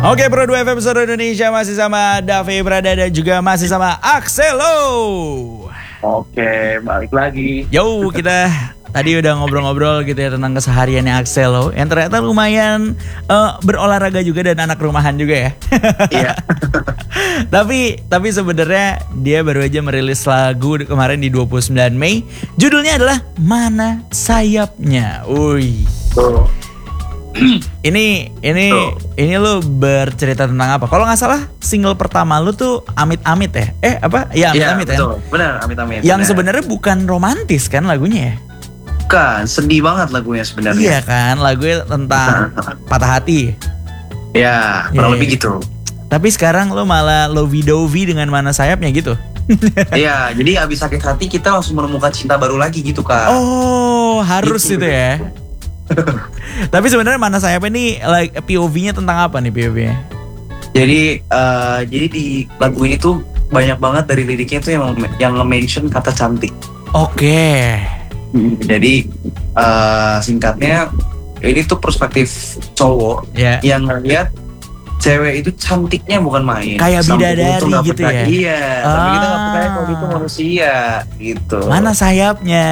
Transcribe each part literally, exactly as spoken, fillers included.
Oke, Pro dua F M Seluruh Indonesia masih sama Davi Brada dan juga masih sama Axelo. Oke, balik lagi. Yo, kita tadi udah ngobrol-ngobrol gitu ya tentang kesehariannya Axelo yang ternyata lumayan uh, berolahraga juga dan anak rumahan juga ya. Iya. tapi tapi sebenarnya dia baru aja merilis lagu kemarin di dua puluh sembilan Mei. Judulnya adalah Mana Sayapnya. Uy. Tuh. Ini ini Tuh. ini lu bercerita tentang apa? Kalau nggak salah single pertama lu tuh Amit-Amit ya? Eh apa? Ya Amit-Amit ya. Betul. Benar, Amit-Amit. Yang benar. sebenarnya bukan romantis kan lagunya ya? Bukan, sedih banget lagunya sebenarnya. Iya kan, lagunya tentang patah hati. Ya, kurang Iya. lebih gitu. Tapi sekarang lu malah lovey-dovey dengan Mana Sayapnya gitu. Iya, jadi abis sakit hati kita langsung menemukan cinta baru lagi gitu, Kak. Oh, harus Gitu. itu ya. Tapi sebenarnya Mana Sayapnya ini like P O V-nya tentang apa nih P O V-nya? Jadi eh, jadi di lagu ini tuh banyak banget dari liriknya tuh yang yang nge-mention kata cantik. Oke. Jadi eh, singkatnya ini tuh perspektif cowok Ya. yang ngeliat cewek itu cantiknya bukan main. Kayak Sampai bidadari itu nggak gitu percaya. ya? Iya, tapi kita nggak percaya kalau Ah. itu manusia gitu. Mana sayapnya?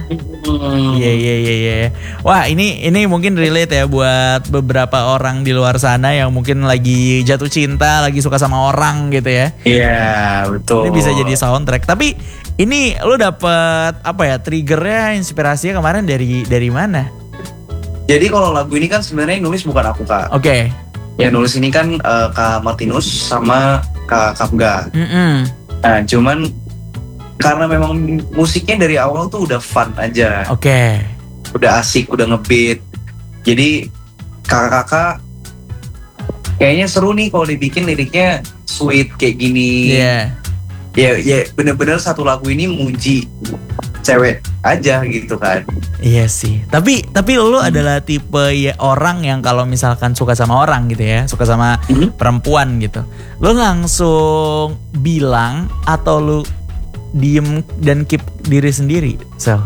Hmm. Iya iya iya iya. Wah, ini ini mungkin relate ya buat beberapa orang di luar sana yang mungkin lagi jatuh cinta, lagi suka sama orang gitu ya. Iya, betul. Ini bisa jadi soundtrack. Tapi ini lu dapet apa ya? Triggernya, inspirasinya kemarin dari dari mana? Jadi kalau lagu ini kan sebenarnya yang nulis bukan aku, Kak. Oke. Yang nulis ini kan eh, Kak Martinus sama Kak Kapga. Mm-mm. Nah, cuman karena memang musiknya dari awal tuh udah fun aja. Oke. Udah asik, udah ngebeat. Jadi kakak-kakak kayaknya seru nih kalau dibikin liriknya sweet kayak gini. Iya. Ya, ya bener-bener satu lagu ini muji cewek aja gitu kan. Iya sih. Tapi tapi lu adalah tipe ya orang yang kalau misalkan suka sama orang gitu ya, suka sama Hmm? perempuan gitu. Lu langsung bilang atau lu diem dan keep diri sendiri, Sel?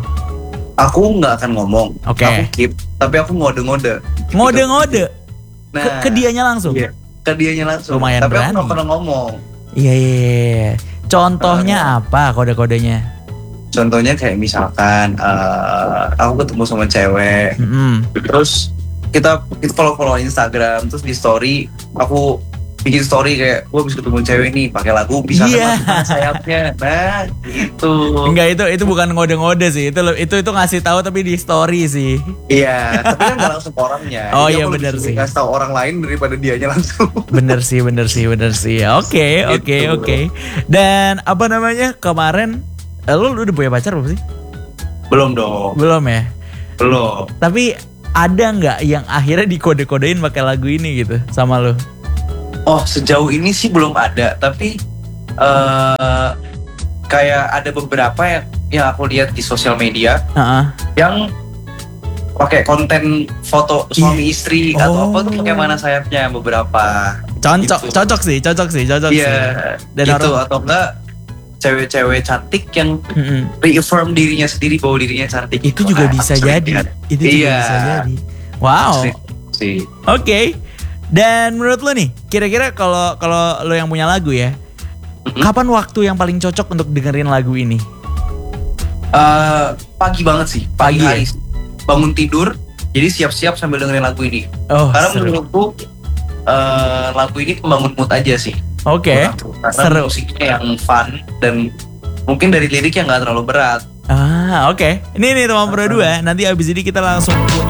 Aku nggak akan ngomong. Oke. Aku keep, tapi aku ngode-ngode. Ngode-ngode Nah, ke, ke dianya langsung. iya, ke dianya langsung. Lumayan tapi berani. aku nggak pernah ngomong. Iya iya. iya. Contohnya apa kode-kodenya? Contohnya kayak misalkan eh, aku ketemu sama cewek, Mm-mm. terus kita kita follow follow Instagram, terus di story aku bikin story kayak gue bisa ketemu cewek nih pakai lagu bisa Iya. kan sayapnya, nah gitu. Enggak, itu itu bukan ngode-ngode sih. Itu itu itu ngasih tahu tapi di story sih. Iya, tapi kan nggak langsung ke orangnya. Oh, Jadi iya, aku benar lebih sih. kasih tahu orang lain daripada dianya langsung. Bener sih, bener sih, bener sih. Oke, oke, Gitu. oke. Dan apa namanya kemarin? eh, Lu, lu udah punya pacar belum sih? Belum dong, Belum ya. belum. Tapi ada nggak yang akhirnya dikode-kodein pakai lagu ini gitu sama lu? Oh, sejauh ini sih belum ada, tapi eh kayak ada beberapa yang yang aku lihat di sosial media Heeh. yang pakai konten foto suami istri Oh. atau apa tuh pakai Mana Sayapnya beberapa. Cocok, Gitu. cocok sih, cocok sih, cocok sih. Iya, Dan gitu orang- atau enggak cewek-cewek cantik yang Mm-mm. reaffirm dirinya sendiri bahwa dirinya cantik. Itu Gitu. juga Nah, bisa aku sering jadi. lihat. Itu juga Iya. bisa jadi. Wow. Sering sih. Oke. Dan menurut lo nih, kira-kira kalau kalau lo yang punya lagu ya, Mm-mm. kapan waktu yang paling cocok untuk dengerin lagu ini? Eh, pagi banget sih, pagi, Pagi ya? hari. Bangun tidur, jadi siap-siap sambil dengerin lagu ini. Oh, Karena seru. menurutku eh, lagu ini pembangun mood aja sih. Oke. Menurutku. Karena Seru. musiknya yang fun dan mungkin dari lirik yang nggak terlalu berat. Ah, oke. Ini nih teman Pro dua. Nanti abis ini kita langsung punya